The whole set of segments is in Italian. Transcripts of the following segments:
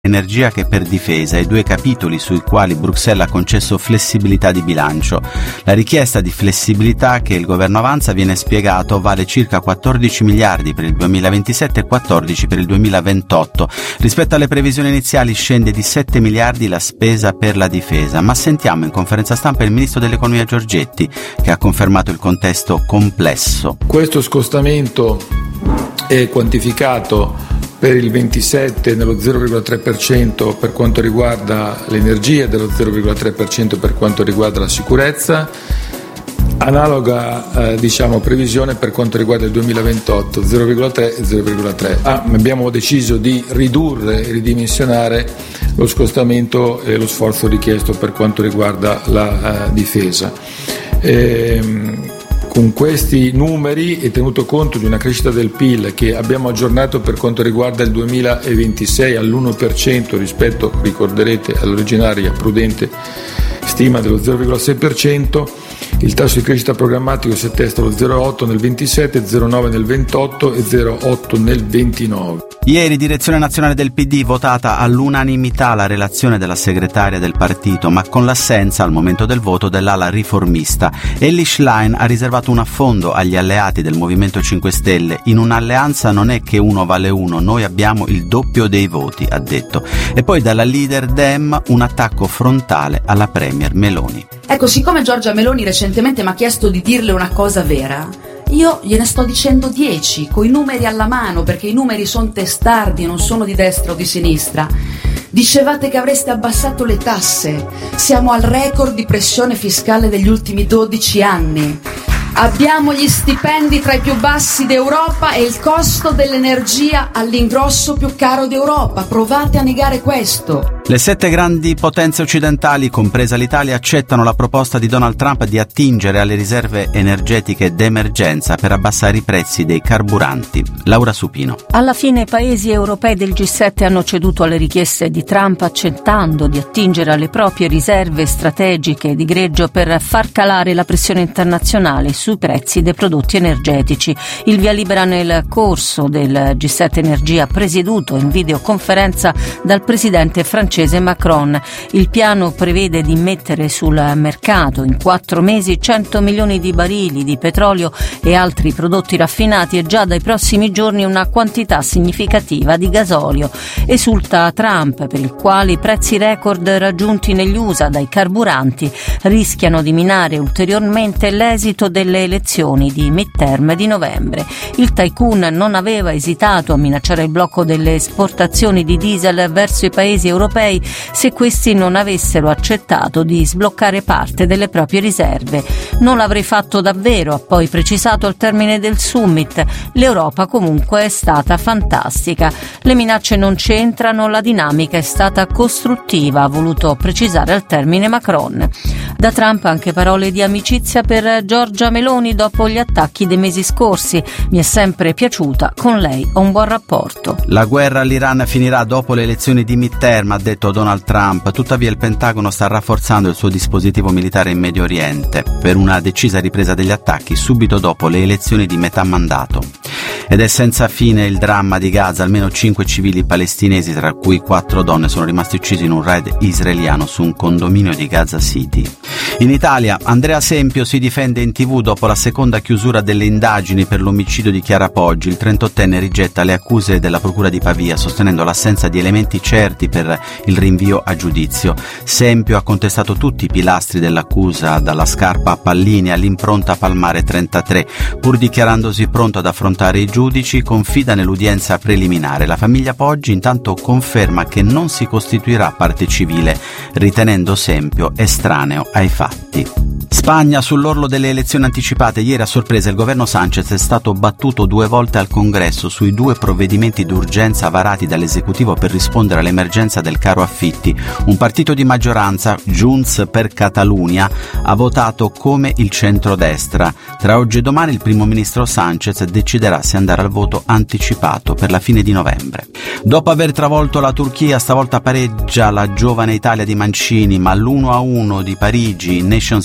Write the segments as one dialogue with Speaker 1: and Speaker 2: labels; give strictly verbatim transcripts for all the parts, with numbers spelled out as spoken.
Speaker 1: energia che per difesa, i due capitoli sui quali Bruxelles ha concesso flessibilità di bilancio. La richiesta di flessibilità che il governo avanza, viene spiegato, vale circa quattordici miliardi per il duemilaventisette e quattordici per il duemilaventotto. Rispetto alle previsioni iniziali scende di sette miliardi la spesa per la difesa, ma sentiamo in conferenza stampa il ministro dell'economia Giorgetti, che ha confermato il contesto complesso.
Speaker 2: Questo scostamento è quantificato per il ventisette nello zero virgola tre per cento per quanto riguarda l'energia e dello zero virgola tre per cento per quanto riguarda la sicurezza. Analoga eh, diciamo, previsione per quanto riguarda il duemilaventotto, zero virgola tre e zero virgola tre. Ah, abbiamo deciso di ridurre e ridimensionare lo scostamento e lo sforzo richiesto per quanto riguarda la uh, difesa. Ehm, Con questi numeri e tenuto conto di una crescita del P I L che abbiamo aggiornato per quanto riguarda il duemilaventisei all'uno per cento rispetto, ricorderete, all'originaria prudente stima dello zero virgola sei per cento, il tasso di crescita programmatico si attesta allo zero virgola otto nel ventisette, zero virgola nove nel ventotto e zero virgola otto nel ventinove.
Speaker 1: Ieri direzione nazionale del P D votata all'unanimità la relazione della segretaria del partito, ma con l'assenza al momento del voto dell'ala riformista. Elly Schlein ha riservato un affondo agli alleati del Movimento cinque Stelle. In un'alleanza non è che uno vale uno, noi abbiamo il doppio dei voti, ha detto. E poi dalla leader Dem un attacco frontale alla premier Meloni.
Speaker 3: Ecco, siccome Giorgia Meloni recentemente mi ha chiesto di dirle una cosa vera, io gliene sto dicendo dieci, coi numeri alla mano, perché i numeri sono testardi, non sono di destra o di sinistra. Dicevate che avreste abbassato le tasse, siamo al record di pressione fiscale degli ultimi dodici anni. Abbiamo gli stipendi tra i più bassi d'Europa e il costo dell'energia all'ingrosso più caro d'Europa. Provate a negare questo.
Speaker 1: Le sette grandi potenze occidentali, compresa l'Italia, accettano la proposta di Donald Trump di attingere alle riserve energetiche d'emergenza per abbassare i prezzi dei carburanti. Laura Supino.
Speaker 4: Alla fine i paesi europei del G sette hanno ceduto alle richieste di Trump, accettando di attingere alle proprie riserve strategiche di greggio per far calare la pressione internazionale sui prezzi dei prodotti energetici. Il via libera nel corso del G sette Energia, presieduto in videoconferenza dal presidente francese Macron. Il piano prevede di mettere sul mercato in quattro mesi cento milioni di barili di petrolio e altri prodotti raffinati e già dai prossimi giorni una quantità significativa di gasolio. Esulta Trump, per il quale i prezzi record raggiunti negli U S A dai carburanti rischiano di minare ulteriormente l'esito delle elezioni di midterm di novembre. Il tycoon non aveva esitato a minacciare il blocco delle esportazioni di diesel verso i paesi europei se questi non avessero accettato di sbloccare parte delle proprie riserve. Non l'avrei fatto davvero, ha poi precisato al termine del summit. L'Europa comunque è stata fantastica. Le minacce non c'entrano, la dinamica è stata costruttiva, ha voluto precisare al termine Macron. Da Trump anche parole di amicizia per Giorgia Meloni dopo gli attacchi dei mesi scorsi. Mi è sempre piaciuta, con lei ho un buon rapporto.
Speaker 1: La guerra all'Iran finirà dopo le elezioni di midterm, ha detto Donald Trump. Tuttavia il Pentagono sta rafforzando il suo dispositivo militare in Medio Oriente per una decisa ripresa degli attacchi subito dopo le elezioni di metà mandato. Ed è senza fine il dramma di Gaza. Almeno cinque civili palestinesi, tra cui quattro donne, sono rimasti uccisi in un raid israeliano su un condominio di Gaza City. In Italia, Andrea Sempio si difende in tv dopo la seconda chiusura delle indagini per l'omicidio di Chiara Poggi. Il trentottenne rigetta le accuse della procura di Pavia, sostenendo l'assenza di elementi certi per il rinvio a giudizio. Sempio ha contestato tutti i pilastri dell'accusa, dalla scarpa a pallini all'impronta palmare trentatré. Pur dichiarandosi pronto ad affrontare i giudici, confida nell'udienza preliminare. La famiglia Poggi intanto conferma che non si costituirà parte civile, ritenendo Sempio estraneo ai fatti. Spagna sull'orlo delle elezioni anticipate. Ieri a sorpresa il governo Sánchez è stato battuto due volte al Congresso sui due provvedimenti d'urgenza varati dall'esecutivo per rispondere all'emergenza del caro affitti. Un partito di maggioranza, Junts per Catalunya, ha votato come il centrodestra. Tra oggi e domani il primo ministro Sánchez deciderà se andare al voto anticipato per la fine di novembre. Dopo aver travolto la Turchia, stavolta pareggia la giovane Italia di Mancini, ma l'uno a uno di Parigi in Nations League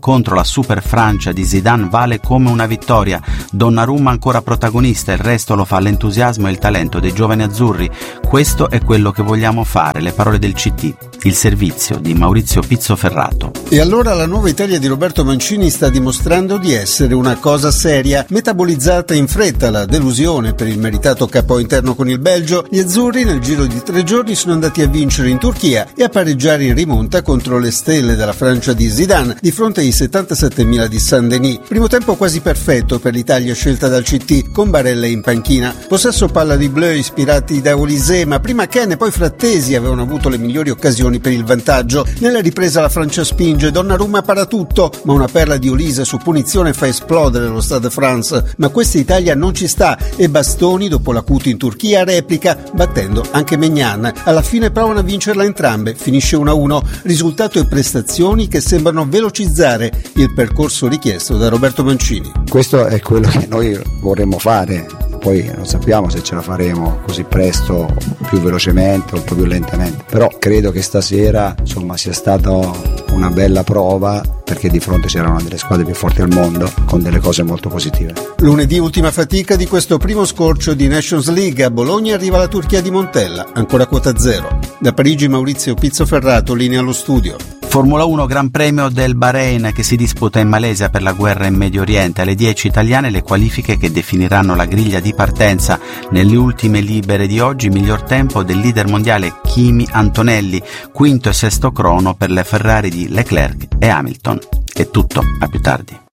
Speaker 1: contro la super Francia di Zidane vale come una vittoria. Donnarumma ancora protagonista, il resto lo fa l'entusiasmo e il talento dei giovani azzurri. Questo è quello che vogliamo fare, le parole del C T, il servizio di Maurizio Pizzoferrato.
Speaker 5: E allora la nuova Italia di Roberto Mancini sta dimostrando di essere una cosa seria. Metabolizzata in fretta la delusione per il meritato capo interno con il Belgio, gli azzurri nel giro di tre giorni sono andati a vincere in Turchia e a pareggiare in rimonta contro le stelle della Francia di Zidane di fronte ai settantasettemila di Saint-Denis. Primo tempo quasi perfetto per l'Italia scelta dal C T, con Barella in panchina. Possesso palla di Bleu ispirati da Olise, ma prima Ken e poi Frattesi avevano avuto le migliori occasioni per il vantaggio. Nella ripresa la Francia spinge, Donnarumma para tutto, ma una perla di Olise su punizione fa esplodere lo Stade de France. Ma questa Italia non ci sta e Bastoni, dopo l'acuto in Turchia, replica battendo anche Maignan. Alla fine provano a vincerla entrambe, finisce uno a uno, risultato e prestazioni che sembrano velocizzare il percorso richiesto da Roberto Mancini.
Speaker 6: Questo è quello che noi vorremmo fare, poi non sappiamo se ce la faremo così presto, più velocemente o un po' più lentamente, però credo che stasera insomma sia stata una bella prova, perché di fronte c'erano delle squadre più forti al mondo con delle cose molto positive.
Speaker 5: Lunedì ultima fatica di questo primo scorcio di Nations League. A Bologna arriva la Turchia di Montella, ancora quota zero. Da Parigi Maurizio Pizzoferrato, linea allo studio.
Speaker 1: Formula uno Gran Premio del Bahrain che si disputa in Malesia per la guerra in Medio Oriente. Alle dieci italiane le qualifiche che definiranno la griglia di partenza. Nelle ultime libere di oggi miglior tempo del leader mondiale Kimi Antonelli, quinto e sesto crono per le Ferrari di Leclerc e Hamilton. È tutto, a più tardi.